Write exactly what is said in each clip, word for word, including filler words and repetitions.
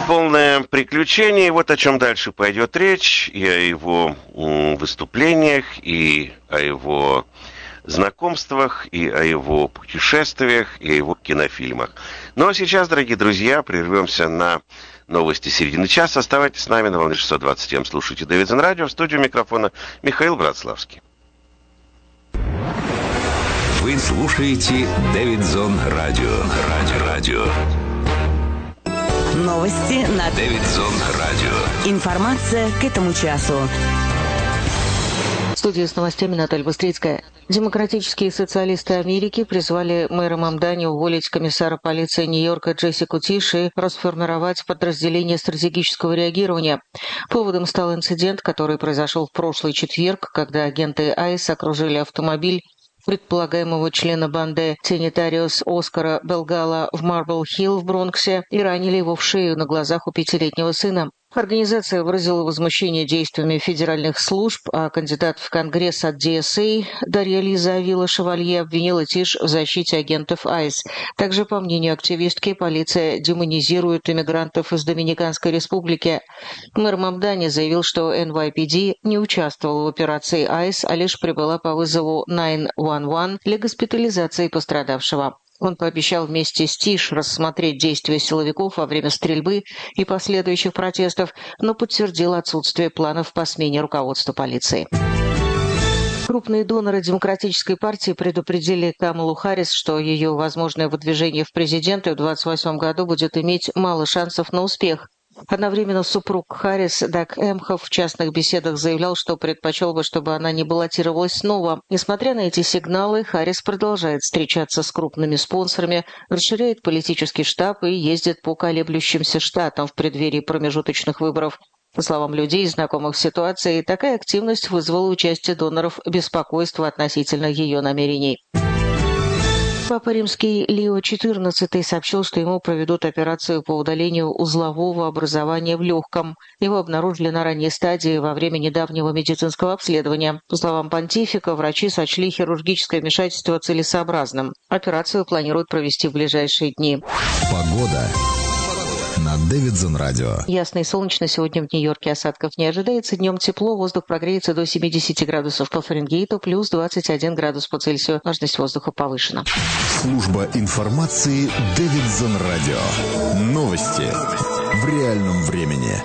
полное приключение. И вот о чем дальше пойдет речь. И о его выступлениях, и о его знакомствах, и о его путешествиях, и о его кинофильмах. Ну а сейчас, дорогие друзья, прервемся на новости середины часа. Оставайтесь с нами на волне шестьсот двадцать семь. Слушайте Дэвидсон Радио. В студию микрофона Михаил Братславский. Вы слушаете Дэвидсон Радио. Радио. Радио. Новости на Дэвидсон Радио. Информация к этому часу. В студии с новостями Наталья Быстрицкая. Демократические социалисты Америки призвали мэра Мамдани уволить комиссара полиции Нью-Йорка Джессику Тиш и расформировать подразделение стратегического реагирования. Поводом стал инцидент, который произошел в прошлый четверг, когда агенты АИС окружили автомобиль предполагаемого члена банды Тенитариус Оскара Белгала в Марбл-Хилл в Бронксе и ранили его в шею на глазах у пятилетнего сына. Организация выразила возмущение действиями федеральных служб, а кандидат в Конгресс от ди эс эй Дарья Лиза Авила-Шевалье обвинила Тиш в защите агентов АИС. Также, по мнению активистки, полиция демонизирует иммигрантов из Доминиканской республики. Мэр Мамдани заявил, что эн вай пи ди не участвовала в операции АИС, а лишь прибыла по вызову девять один один для госпитализации пострадавшего. Он пообещал вместе с Тиш рассмотреть действия силовиков во время стрельбы и последующих протестов, но подтвердил отсутствие планов по смене руководства полиции. Крупные доноры Демократической партии предупредили Камалу Харрис, что ее возможное выдвижение в президенты в двадцать восьмом году будет иметь мало шансов на успех. Одновременно супруг Харрис, Даг Эмхов, в частных беседах заявлял, что предпочел бы, чтобы она не баллотировалась снова. Несмотря на эти сигналы, Харрис продолжает встречаться с крупными спонсорами, расширяет политический штаб и ездит по колеблющимся штатам в преддверии промежуточных выборов. По словам людей, знакомых с ситуацией, такая активность вызвала у части доноров беспокойство относительно ее намерений. Папа Римский Лио четырнадцатый сообщил, что ему проведут операцию по удалению узлового образования в легком. Его обнаружили на ранней стадии во время недавнего медицинского обследования. По словам понтифика, врачи сочли хирургическое вмешательство целесообразным. Операцию планируют провести в ближайшие дни. Погода на Дэвидсон Радио. Ясно и солнечно. Сегодня в Нью-Йорке осадков не ожидается. Днем тепло, воздух прогреется до семидесяти градусов по Фаренгейту, плюс двадцать один градус по Цельсию. Влажность воздуха повышена. Служба информации Дэвидсон Радио. Новости в реальном времени.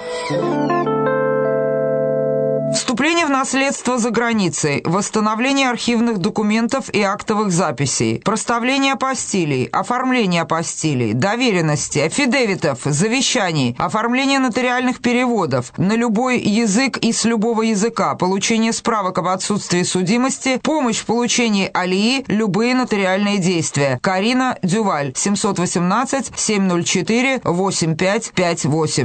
Вступление в наследство за границей, восстановление архивных документов и актовых записей, проставление апостилей, оформление апостилей, доверенности, аффидевитов, завещаний, оформление нотариальных переводов на любой язык и с любого языка, получение справок об отсутствии судимости, помощь в получении алии, любые нотариальные действия. Карина Дюваль, семьсот восемнадцать семьсот четыре восемь пять пять восемь.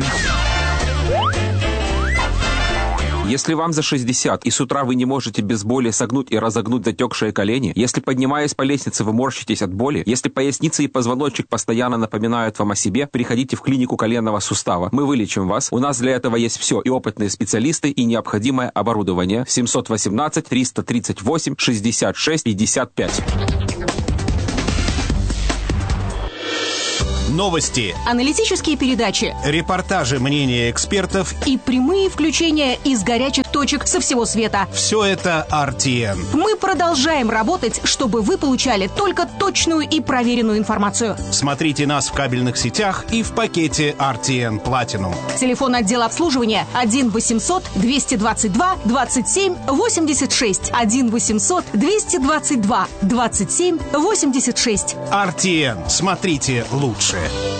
Если вам за шестьдесят, и с утра вы не можете без боли согнуть и разогнуть затекшие колени, если, поднимаясь по лестнице, вы морщитесь от боли, если поясница и позвоночник постоянно напоминают вам о себе, приходите в клинику коленного сустава. Мы вылечим вас. У нас для этого есть все, и опытные специалисты, и необходимое оборудование. семьсот восемнадцать триста тридцать восемь шестьдесят шесть пятьдесят пять. Новости, аналитические передачи, репортажи, мнения экспертов и прямые включения из горячих точек со всего света. Все это ар ти эн. Мы продолжаем работать, чтобы вы получали только точную и проверенную информацию. Смотрите нас в кабельных сетях и в пакете ар ти эн Platinum. Телефон отдела обслуживания один восемьсот двести двадцать два двадцать семь восемьдесят шесть. один восемьсот двести двадцать два двадцать семь восемьдесят шесть. ар ти эн. Смотрите лучше.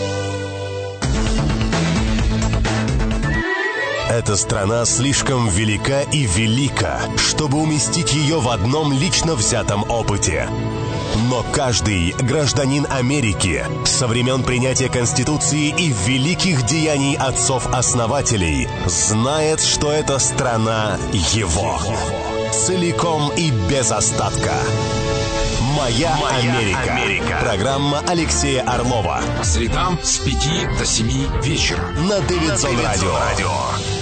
Эта страна слишком велика и велика, чтобы уместить ее в одном лично взятом опыте. Но каждый гражданин Америки со времен принятия Конституции и великих деяний отцов-основателей знает, что эта страна его. Целиком и без остатка. «Моя, Моя Америка. Америка». Программа Алексея Орлова. По средам с пяти до семи вечера. На Дэвидсон Радио.